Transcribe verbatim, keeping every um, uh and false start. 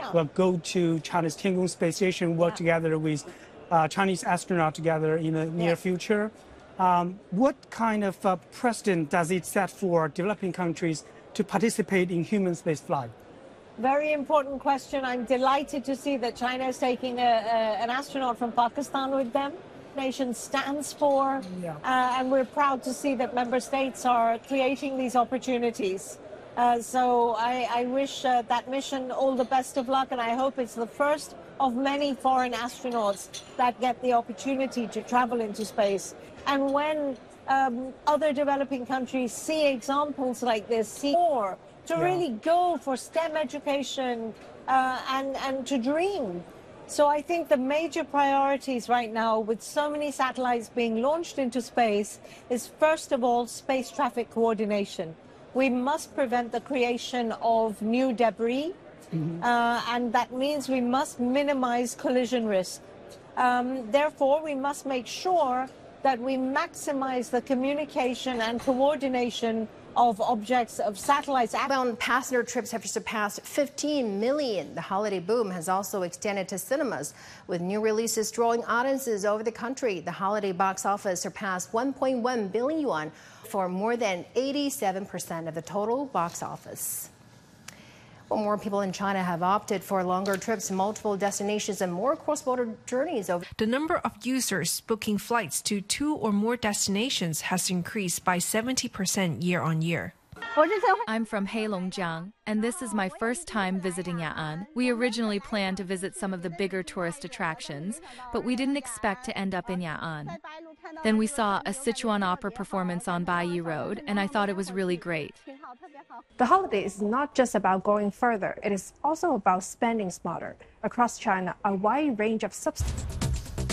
yeah. will go to China's Tiangong space station, work yeah. together with uh, Chinese astronauts together in the near yeah. future. Um, what kind of uh, precedent does it set for developing countries to participate in human spaceflight? Very important question. I'm delighted to see that China is taking a, a, an astronaut from Pakistan with them. Nation stands for, yeah. uh, and we're proud to see that member states are creating these opportunities. Uh, so I, I wish uh, that mission all the best of luck, and I hope it's the first of many foreign astronauts that get the opportunity to travel into space. And when um, other developing countries see examples like this, see more, to yeah. really go for STEM education uh, and, and to dream. So I think the major priorities right now, with so many satellites being launched into space, is first of all space traffic coordination. We must prevent the creation of new debris, mm-hmm. uh, and that means we must minimize collision risk. Um, therefore, we must make sure that we maximize the communication and coordination of objects, of satellites. Outbound passenger trips have surpassed fifteen million. The holiday boom has also extended to cinemas, with new releases drawing audiences over the country. The holiday box office surpassed one point one billion yuan for more than eighty-seven percent of the total box office. Well, more people in China have opted for longer trips to multiple destinations and more cross-border journeys. Over the number of users booking flights to two or more destinations has increased by seventy percent year on year. I'm from Heilongjiang, and this is my first time visiting Ya'an. We originally planned to visit some of the bigger tourist attractions, but we didn't expect to end up in Ya'an. Then we saw a Sichuan opera performance on Baiyi Road, and I thought it was really great. The holiday is not just about going further, it is also about spending smarter. Across China, a wide range of substitutes